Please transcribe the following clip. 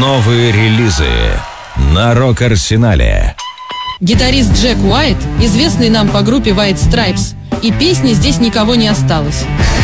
Новые релизы на Рок-Арсенале. Гитарист Джек Уайт, известный нам по группе White Stripes, и песни «Здесь никого не осталось».